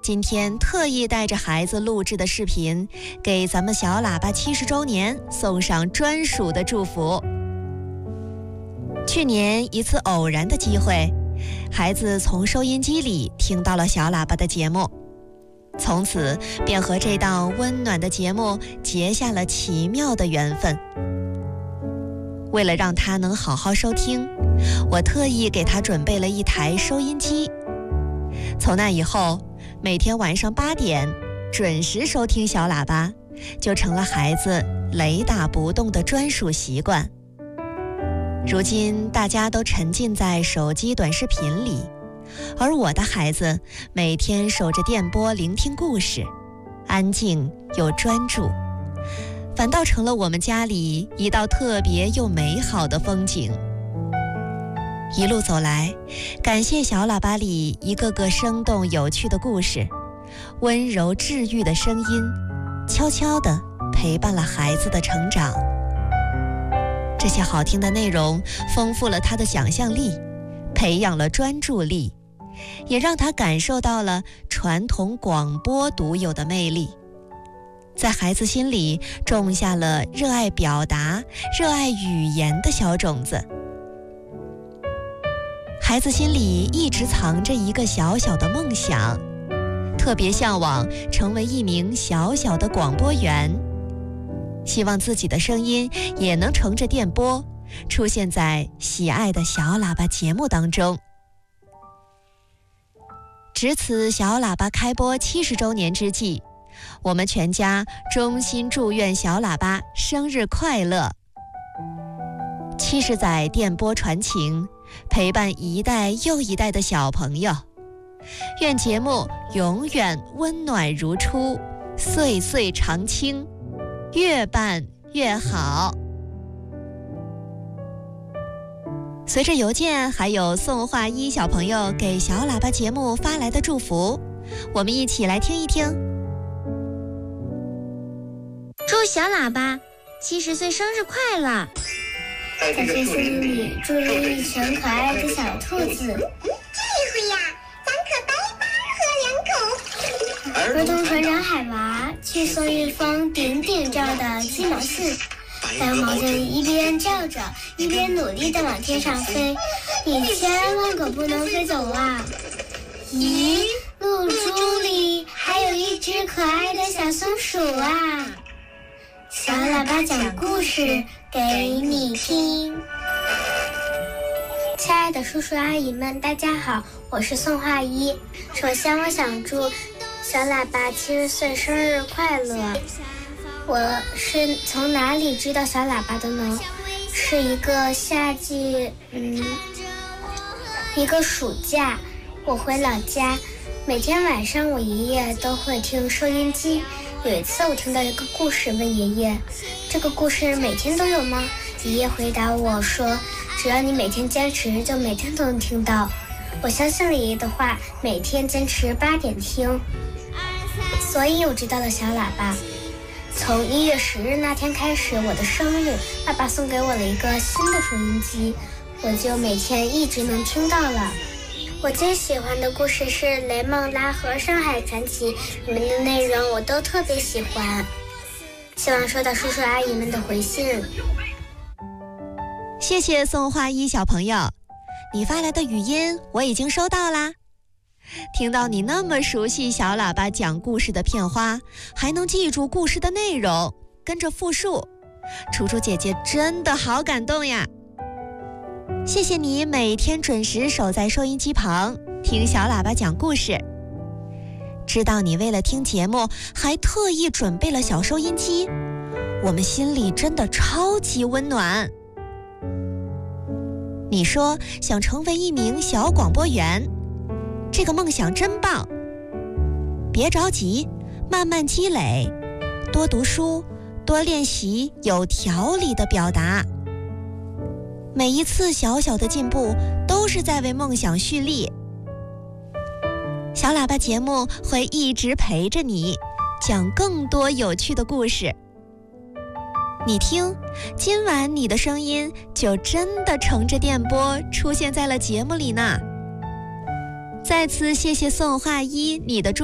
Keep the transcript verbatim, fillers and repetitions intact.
今天特意带着孩子录制的视频，给咱们小喇叭七十周年送上专属的祝福。去年一次偶然的机会，孩子从收音机里听到了小喇叭的节目，从此便和这档温暖的节目结下了奇妙的缘分。为了让他能好好收听，我特意给他准备了一台收音机。从那以后，每天晚上八点准时收听小喇叭，就成了孩子雷打不动的专属习惯。如今大家都沉浸在手机短视频里，而我的孩子每天守着电波聆听故事，安静又专注，反倒成了我们家里一道特别又美好的风景。一路走来，感谢小喇叭里一个个生动有趣的故事，温柔治愈的声音，悄悄地陪伴了孩子的成长。这些好听的内容丰富了他的想象力，培养了专注力，也让他感受到了传统广播独有的魅力，在孩子心里种下了热爱表达、热爱语言的小种子。孩子心里一直藏着一个小小的梦想，特别向往成为一名小小的广播员，希望自己的声音也能乘着电波，出现在喜爱的小喇叭节目当中。值此小喇叭开播七十周年之际，我们全家衷心祝愿小喇叭生日快乐。七十载电波传情，陪伴一代又一代的小朋友，愿节目永远温暖如初，岁岁常青，越办越好。随着邮件还有宋画一小朋友给小喇叭节目发来的祝福，我们一起来听一听。 祝小喇叭七十岁生日快乐！ 在这个森林里住着一群可爱的小兔子。这回呀，咱可白白喝两口。 儿童船长海娃去送一封顶顶照的鸡毛信，白毛巾一边叫着，一边努力地往天上飞。你千万可不能飞走啊！咦，露珠里还有一只可爱的小松鼠啊！小喇叭讲故事给你听。亲爱的叔叔阿姨们，大家好，我是宋画一。首先我想祝小喇叭七十岁生日快乐。我是从哪里知道小喇叭的呢？是一个夏季，嗯，一个暑假，我回老家，每天晚上我爷爷都会听收音机。有一次我听到一个故事，问爷爷，这个故事每天都有吗？爷爷回答我说，只要你每天坚持，就每天都能听到。我相信了爷爷的话，每天坚持八点听，所以我知道了小喇叭。从一月十日那天开始，我的生日，爸爸送给我了一个新的收音机，我就每天一直能听到了。我最喜欢的故事是雷梦拉和上海传奇，你们的内容我都特别喜欢，希望收到叔叔阿姨们的回信。 谢谢宋画一小朋友，你发来的语音我已经收到啦。听到你那么熟悉小喇叭讲故事的片花，还能记住故事的内容，跟着复述，楚楚姐姐真的好感动呀。谢谢你每天准时守在收音机旁，听小喇叭讲故事。知道你为了听节目还特意准备了小收音机，我们心里真的超级温暖。你说想成为一名小广播员，这个梦想真棒。别着急，慢慢积累，多读书，多练习有条理的表达。每一次小小的进步都是在为梦想蓄力。小喇叭节目会一直陪着你，讲更多有趣的故事。你听，今晚你的声音就真的乘着电波出现在了节目里呢。再次谢谢宋画一你的祝